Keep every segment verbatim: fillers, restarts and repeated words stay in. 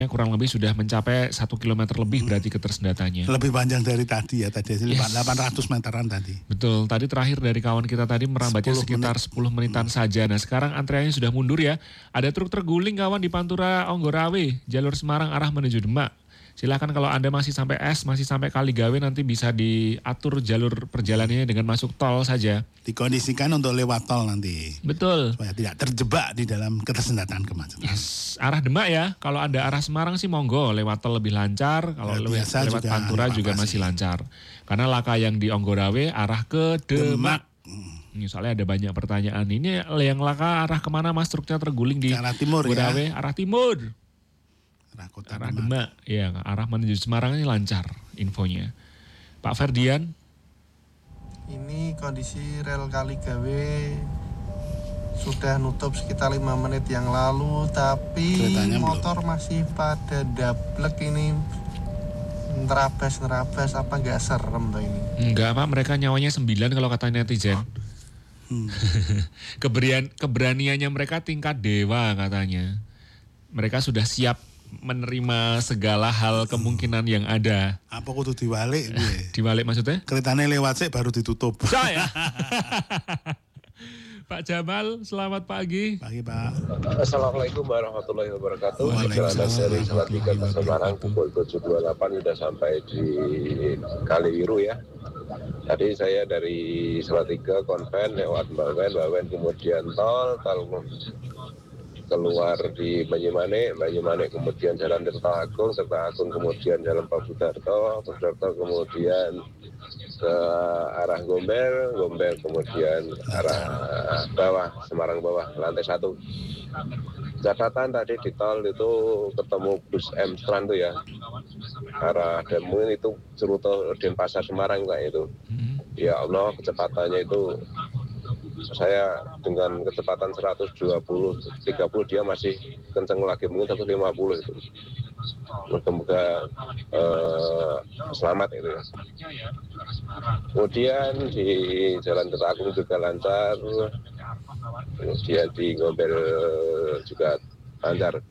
kurang lebih sudah mencapai satu kilometer lebih berarti ketersendatannya. Lebih panjang dari tadi ya, tadi yes. delapan ratus meteran tadi. Betul, tadi terakhir dari kawan kita tadi merambatnya sekitar menit. sepuluh menitan hmm. saja. Nah sekarang antreannya sudah mundur ya. Ada truk terguling kawan di Pantura Onggorawe, jalur Semarang arah menuju Demak. Silakan kalau Anda masih sampai S, masih sampai Kaligawe nanti bisa diatur jalur perjalanannya dengan masuk tol saja. Dikondisikan untuk lewat tol nanti. Betul. Supaya tidak terjebak di dalam ketersendatan kemacetan. Yes. Arah Demak ya, kalau Anda arah Semarang sih monggo, lewat tol lebih lancar. Kalau ya, lewat, lewat juga Pantura juga masih lancar. Karena laka yang di Onggorawe arah ke Demak. Demak. Ini soalnya ada banyak pertanyaan. Ini yang laka arah kemana mas, truknya terguling di arah timur Onggorawe, ya? Arah timur. Arah kota arah Demak, ya arah menuju Semarang ini lancar infonya. Pak Ferdian. Ini kondisi rel Kaligawe sudah nutup sekitar lima menit yang lalu, tapi keretanya motor belum. Masih pada dablek ini nerabas-nerabas, apa nggak serem tuh ini? Enggak Pak, mereka nyawanya sembilan kalau kata netizen. Hmm. Keberanian, keberaniannya mereka tingkat dewa katanya. Mereka sudah siap menerima segala hal kemungkinan yang ada. Apa kudu diwalik? Diwalik maksudnya? Keretanya lewat sih baru ditutup. Saya. Pak Jamal, selamat pagi. Pagi Pak. Assalamualaikum warahmatullahi wabarakatuh. Perjalanan dari Salatiga ke Semarang pukul tujuh dua puluh delapan sudah sampai di Kaliwiru ya. Tadi saya dari Salatiga konven lewat Bawen, Bawen kemudian tol, tol keluar di Banyumanik, Banyumanik kemudian jalan Tirta Agung, Tirta Agung kemudian jalan Pak Budarto, Budarto kemudian ke arah Gombel, Gombel kemudian arah bawah, Semarang bawah, lantai satu. Catatan tadi di tol itu ketemu bus M-Tran tuh ya, arah Demun itu Ceruto Denpasar Semarang kayak itu. Ya Allah, kecepatannya itu saya dengan kecepatan seratus dua puluh, tiga puluh dia masih kenceng lagi, mungkin seratus lima puluh itu. Moga-moga eh, selamat itu ya. Kemudian di Jalan Tirta Agung juga lancar, kemudian di Gombel juga lancar.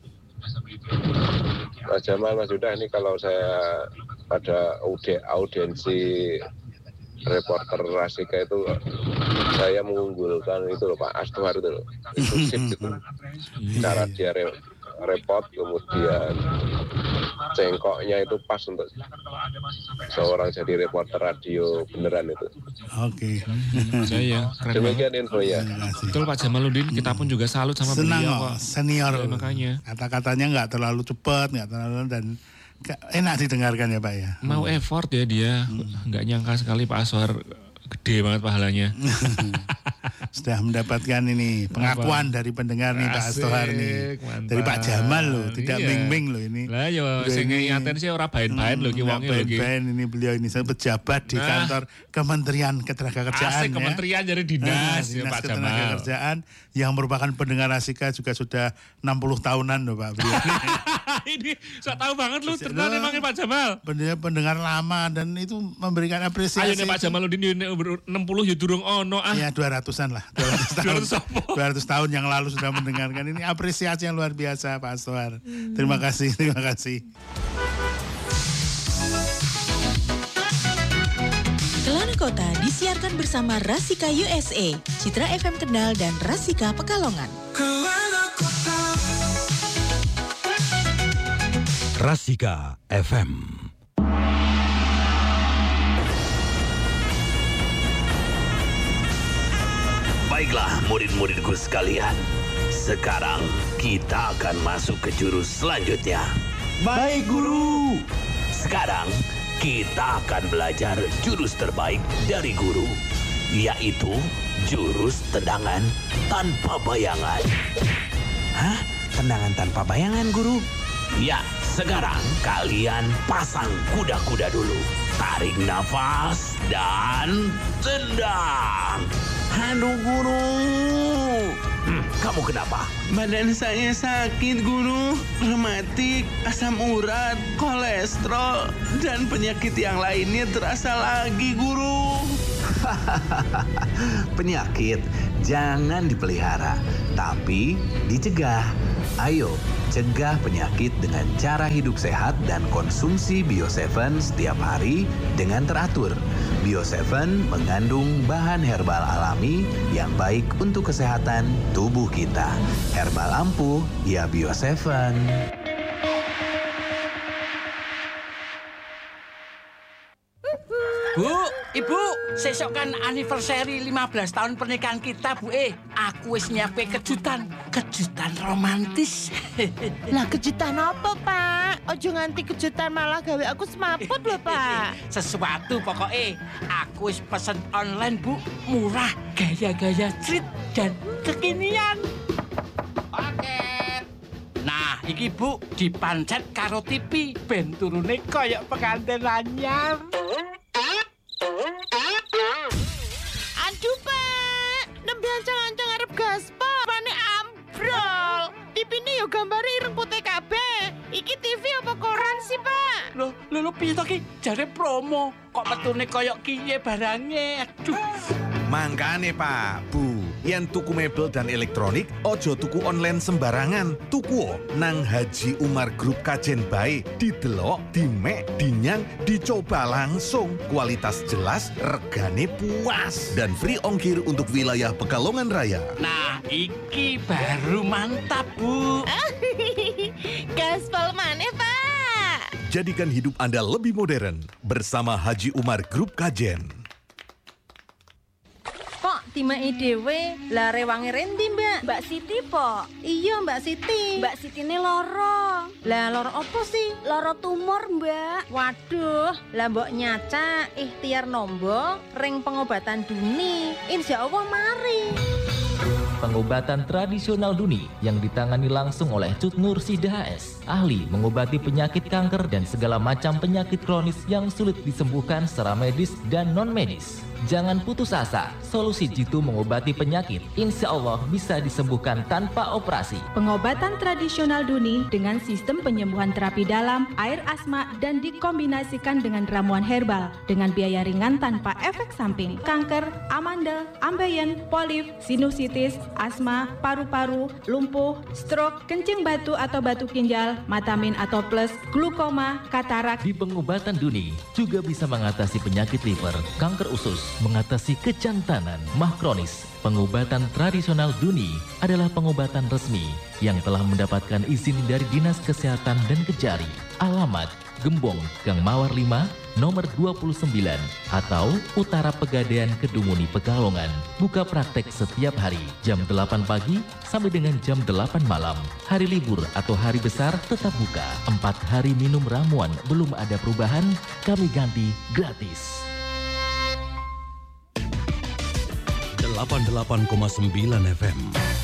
Mas Jamal, Mas Yuda, ini kalau saya ada audiensi reporter Rasika itu saya mengunggulkan itu loh Pak Astuhar itu loh, itu sip itu cara dia re, repot kemudian cengkoknya itu pas untuk seorang jadi reporter radio beneran itu. Oke. Saya demikian info ya. Betul Pak Jamaluddin, kita pun juga salut sama senang beliau kok, senior ya, makanya kata-katanya nggak terlalu cepat, nggak terlalu dan enak didengarkan ya Pak ya. Mau hmm. effort ya dia, nggak hmm. nyangka sekali Pak Aswar gede banget pahalanya. Sudah mendapatkan ini pengakuan apa? Dari pendengar nih Asik, Pak Astohar nih. Mantap. Dari Pak Jamal loh, tidak iya. ming-ming loh ini. Lah yo sing ngingaten sih ora bain-bain hmm, loh ki wonge lho ki. Bain ini beliau ini saya pejabat di nah, kantor Kementerian Ketenagakerjaan. Asik, ya. Kementerian jadi dinas, nah, ya, dinas Pak Jamal. Ketenagakerjaan yang merupakan pendengar Rasika juga sudah enam puluh tahunan loh Pak beliau. Ini saya tahu banget lu terkenal emangnya Pak Jamal. Pendengar pendengar lama dan itu memberikan apresiasi. Ayo nih Pak Jamaluddin enam puluh ya durung ono ah. Ya dua ratusan lah. dua ratus tahun. dua ratus tahun yang lalu sudah mendengarkan. Ini apresiasi yang luar biasa Pak Astohar. Hmm. Terima kasih, terima kasih. Kelana Kota disiarkan bersama Rasika U S A, Citra F M Kendal dan Rasika Pekalongan. Kelana Kota. Rasika F M. Baiklah murid-muridku sekalian, sekarang kita akan masuk ke jurus selanjutnya. Baik guru. Sekarang kita akan belajar jurus terbaik dari guru, yaitu jurus tendangan tanpa bayangan. Hah? Tendangan tanpa bayangan guru? Ya, sekarang kalian pasang kuda-kuda dulu. Tarik nafas dan tendang. Aduh guru. Hmm, kamu kenapa? Badan saya sakit guru. Rematik, asam urat, kolesterol, dan penyakit yang lainnya terasa lagi guru. Penyakit jangan dipelihara, tapi dicegah. Ayo, cegah penyakit dengan cara hidup sehat dan konsumsi Bio tujuh setiap hari dengan teratur. Bio tujuh mengandung bahan herbal alami yang baik untuk kesehatan tubuh kita. Herbal ampuh, ya Bio tujuh. Bu, Ibu, sesok kan anniversary lima belas tahun pernikahan kita, Bu. Eh, aku wis nyiapin kejutan. Kejutan romantis. Lah kejutan apa, Pak? Ojo nganti kejutan malah gawe aku semaput lho, Pak. Sesuatu pokoknya. Aku wis pesen online, Bu. Murah, gaya-gaya street dan kekinian. Paket. Nah, iki Bu, dipancet karo T V. Ben turune koyok pengantin anyar. Aduh, Pak. Nembe ancang-ancang arep gaspol. Pane ambrol. T V ini yo gambare ireng putih kabeh. Iki T V apa koran sih, Pak? Loh, lho lho piye to ki? Jare promo. Kok metune koyok kiye barange. Aduh. Mangkane, Pak, Bu, yen tuku mebel dan elektronik, ojo tuku online sembarangan. Tuku nang Haji Umar Group Kajen bae. Didelok, dimek, dinyang, dicoba langsung. Kualitas jelas, regane puas. Dan free ongkir untuk wilayah Pekalongan Raya. Nah, iki baru mantap, Bu. Gaspol maneh, Pak. Jadikan hidup Anda lebih modern bersama Haji Umar Group Kajen. Kok timake dhewe lah rewange rendi, Mbak? Mbak Siti, po. Iya, Mbak Siti. Mbak Siti ini loro. Lah loro apa sih? Loro tumor, Mbak. Waduh, lah mbok nyaca ikhtiar nombo ring pengobatan Duni. Insya Allah mari. Pengobatan tradisional Duni yang ditangani langsung oleh Cut Nur Sida H S, ahli mengobati penyakit kanker dan segala macam penyakit kronis yang sulit disembuhkan secara medis dan non-medis. Jangan putus asa, solusi jitu mengobati penyakit insya Allah bisa disembuhkan tanpa operasi. Pengobatan tradisional Duni dengan sistem penyembuhan terapi dalam, air asma, dan dikombinasikan dengan ramuan herbal dengan biaya ringan tanpa efek samping. Kanker, amandel, ambeien, polip, sinusitis, asma, paru-paru, lumpuh, stroke, kencing batu atau batu ginjal, matamin atau plus, glukoma, katarak. Di pengobatan Duni juga bisa mengatasi penyakit liver, kanker usus, mengatasi kejantanan, mah kronis. Pengobatan tradisional Duni adalah pengobatan resmi yang telah mendapatkan izin dari Dinas Kesehatan dan Kejari. Alamat Gembong, Gang Mawar lima, nomor dua puluh sembilan atau Utara Pegadaian Kedunguni Pekalongan. Buka praktek setiap hari jam delapan pagi sampai dengan jam delapan malam. Hari libur atau hari besar tetap buka. Empat hari minum ramuan belum ada perubahan, kami ganti gratis. delapan puluh delapan koma sembilan F M